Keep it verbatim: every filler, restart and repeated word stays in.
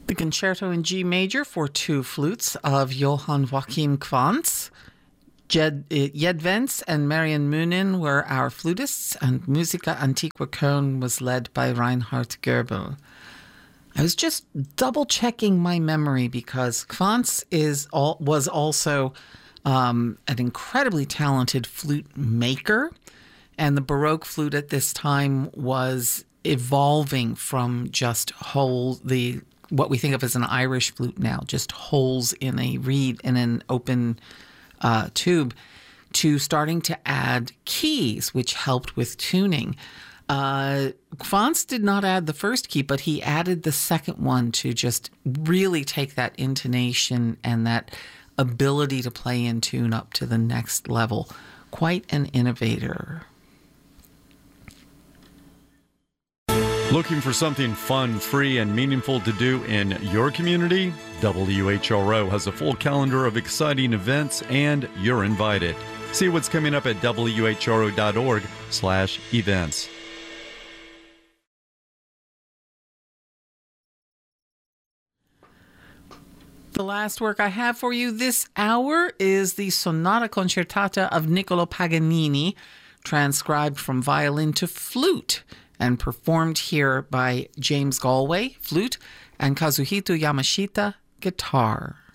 The Concerto in G major for two flutes of Johann Joachim Quantz. Jed, uh, Jed Vence and Marian Munin were our flutists, and Musica Antiqua Köln was led by Reinhard Goebel. I was just double-checking my memory because Quantz is all, was also um, an incredibly talented flute maker, and the Baroque flute at this time was evolving from just hole the what we think of as an Irish flute now, just holes in a reed in an open uh, tube, to starting to add keys, which helped with tuning. Uh, Quantz did not add the first key, but he added the second one to just really take that intonation and that ability to play in tune up to the next level. Quite an innovator. Looking for something fun, free, and meaningful to do in your community? W H R O has a full calendar of exciting events, and you're invited. See what's coming up at W H R O dot org slash events. The last work I have for you this hour is the Sonata Concertata of Niccolo Paganini, transcribed from violin to flute, and performed here by James Galway, flute, and Kazuhito Yamashita, guitar.